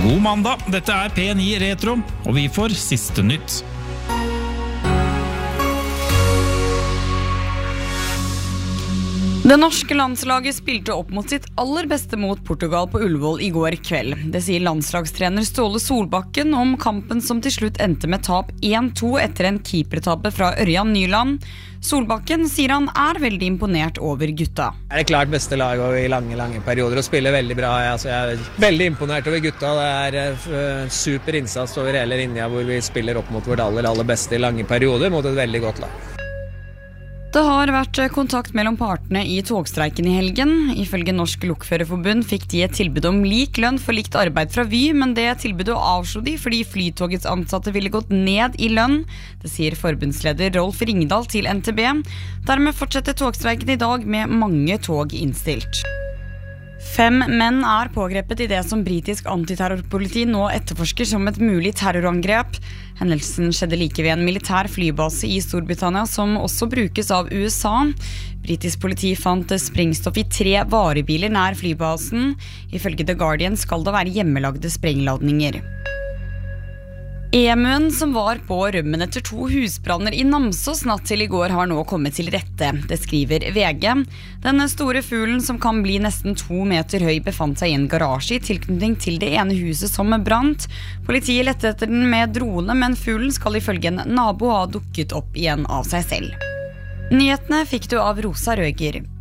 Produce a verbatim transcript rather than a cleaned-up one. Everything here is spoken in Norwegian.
God mandag, dette er P ni Retro, og vi får siste nytt. Det norske landslaget spilte opp mot sitt aller beste mot Portugal på Ullevål i går kveld. Det sier landslagstrener Ståle Solbakken om kampen som til slutt endte med tap en to etter en keepertabbe fra Ørjan Nyland. Solbakken sier han er veldig imponert over gutta. Det er det klart beste lag i lange, lange perioder og spiller veldig bra. Altså, jeg er veldig imponert over gutta. Det er uh, super innsats over hele linja hvor vi spiller opp mot vårt aller, aller beste i lange perioder mot et veldig godt lag. Det har vært kontakt mellom partene i togstreiken i helgen. Ifølge Norsk Lokførerforbund fikk de et tilbud om lik lønn for likt arbeid fra Vy, men det tilbudet avslo de fordi Flytogets ansatte ville gått ned i lønn. Det sier forbundsleder Rolf Ringdal til N T B. Dermed fortsetter togstreiken i dag med mange tog innstilt. Fem menn er pågrepet i det som britisk antiterrorpoliti nå etterforsker som et mulig terrorangrep. Hendelsen skjedde like ved en militær flybase i Storbritannia som også brukes av U S A. Britisk politi fant sprengstoff i tre varebiler nær flybasen. Ifølge The Guardian skal det være hjemmelagde sprengladninger. Emuen som var på rømmen etter to husbranner i Namsos natt til i går har nå kommet til rette, det skriver V G. Denne store fuglen som kan bli nesten to meter høy befant seg i en garasje i tilknytning til det ene huset som brant. Politiet lette etter den med drone, men fuglen skal ifølge en nabo ha dukket opp igjen av seg selv. Nyhetene fikk du av Rosa Røger.